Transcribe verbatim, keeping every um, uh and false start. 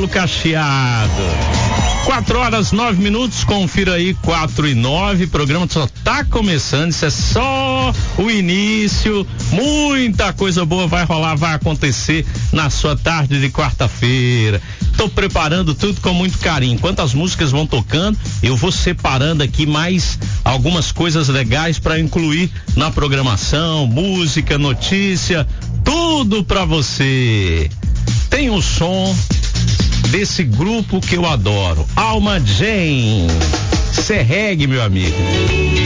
cabelo cacheado. Quatro horas, nove minutos, confira aí, quatro e nove, o programa só tá começando, isso é só o início, muita coisa boa vai rolar, vai acontecer na sua tarde de quarta-feira. Tô preparando tudo com muito carinho. Enquanto as músicas vão tocando, eu vou separando aqui mais algumas coisas legais para incluir na programação, música, notícia, tudo pra você. Tem o som desse grupo que eu adoro, Alma Jane. Cê reggae, meu amigo.